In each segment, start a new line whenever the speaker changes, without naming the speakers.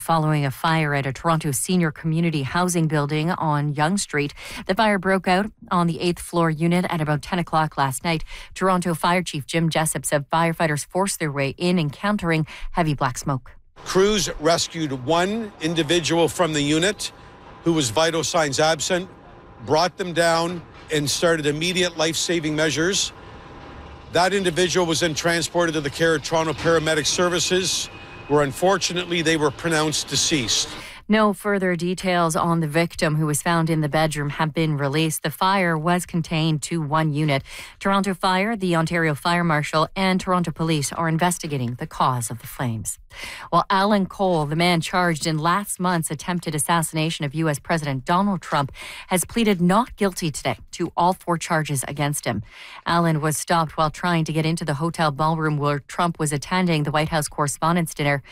following a fire at a Toronto senior community housing building on Yonge Street. The fire broke out on the 8th floor unit at about 10 o'clock last night. Toronto Fire Chief Jim Jessup said firefighters forced their way in, encountering heavy black smoke.
Crews rescued one individual from the unit who was vital signs absent, brought them down, and started immediate life-saving measures. That individual was then transported to the care of Toronto Paramedic Services, where unfortunately they were pronounced deceased.
No further details on the victim who was found in the bedroom have been released. The fire was contained to one unit. Toronto Fire, the Ontario Fire Marshal, and Toronto Police are investigating the cause of the flames. Well, Alan Cole, the man charged in last month's attempted assassination of U.S. President Donald Trump, has pleaded not guilty today to all 4 charges against him. Alan was stopped while trying to get into the hotel ballroom where Trump was attending the White House Correspondents' Dinner.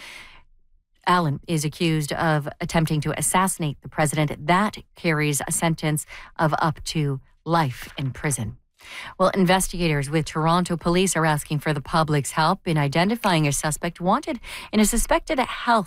Allen is accused of attempting to assassinate the president. That carries a sentence of up to life in prison. Well, investigators with Toronto Police are asking for the public's help in identifying a suspect wanted in a suspected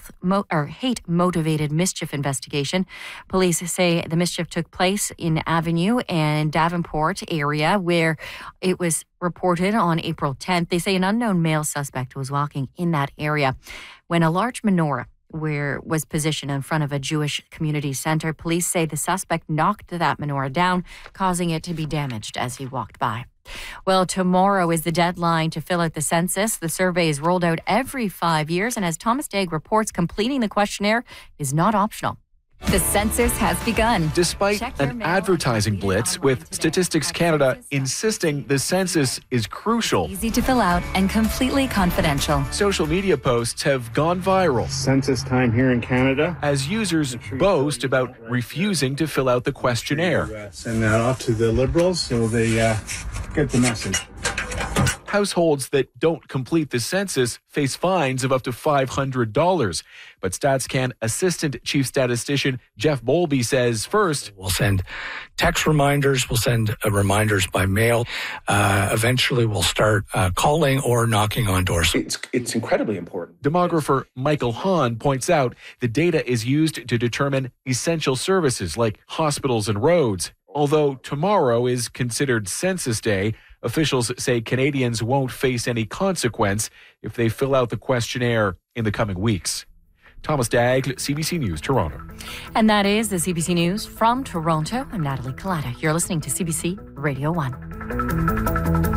hate-motivated mischief investigation. Police say the mischief took place in Avenue and Davenport area, where it was reported on April 10th. They say an unknown male suspect was walking in that area when a large menorah was positioned in front of a Jewish community center. Police say the suspect knocked that menorah down, causing it to be damaged as he walked by. Well, tomorrow is the deadline to fill out the census. The survey is rolled out every 5 years, and as Thomas Daigle reports, completing the questionnaire is not optional.
The census has begun.
Despite an advertising blitz, with Statistics Canada insisting the census is crucial.
Easy to fill out and completely confidential.
Social media posts have gone viral.
Census time here in Canada.
As users boast about refusing to fill out the questionnaire.
Send that off to the Liberals so they get the message.
Households that don't complete the census face fines of up to $500. But StatsCan Assistant Chief Statistician Jeff Bowlby says first,
we'll send text reminders, we'll send reminders by mail. Eventually we'll start calling or knocking on doors.
It's incredibly important.
Demographer Michael Hahn points out the data is used to determine essential services like hospitals and roads. Although tomorrow is considered Census Day, officials say Canadians won't face any consequence if they fill out the questionnaire in the coming weeks. Thomas Daigle, CBC News, Toronto.
And that is the CBC News from Toronto. I'm Natalie Collada. You're listening to CBC Radio 1.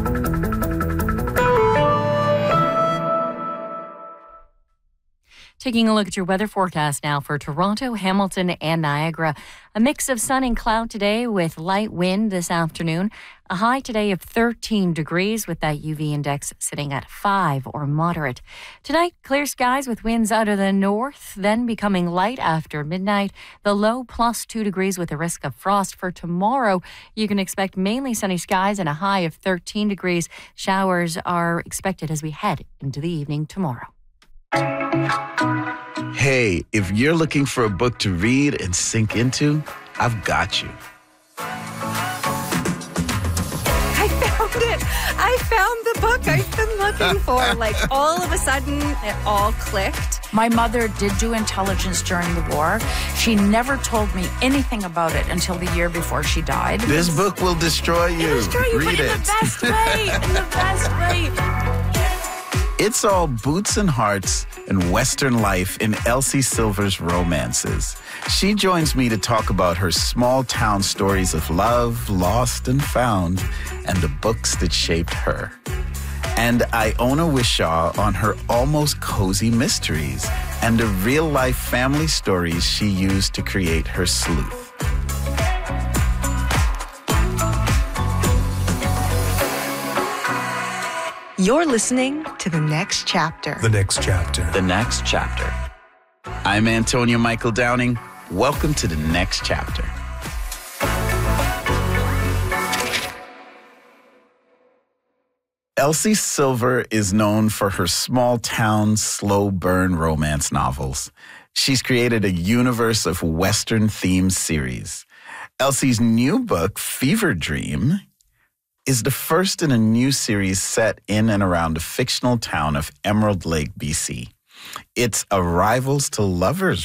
Taking a look at your weather forecast now for Toronto, Hamilton, and Niagara. A mix of sun and cloud today with light wind this afternoon. A high today of 13 degrees with that UV index sitting at 5 or moderate. Tonight, clear skies with winds out of the north, then becoming light after midnight. The low +2 degrees with a risk of frost. For tomorrow, you can expect mainly sunny skies and a high of 13 degrees. Showers are expected as we head into the evening tomorrow.
Hey, if you're looking for a book to read and sink into, I've got you.
I found it. I found the book I've been looking for. Like, all of a sudden, it all clicked.
My mother did do intelligence during the war. She never told me anything about it until the year before she died.
This book will destroy you.
It'll destroy you,
Read
but in the best way. In the best way.
It's all boots and hearts and Western life in Elsie Silver's romances. She joins me to talk about her small town stories of love, lost and found, and the books that shaped her. And Iona Wishaw on her almost cozy mysteries and the real-life family stories she used to create her sleuth.
You're listening to The Next Chapter.
The Next Chapter.
The Next Chapter. I'm Antonio Michael Downing. Welcome to The Next Chapter. Elsie Silver is known for her small-town, slow-burn romance novels. She's created a universe of Western-themed series. Elsie's new book, Fever Dream, is the first in a new series set in and around the fictional town of Emerald Lake, BC. It's a rivals to lovers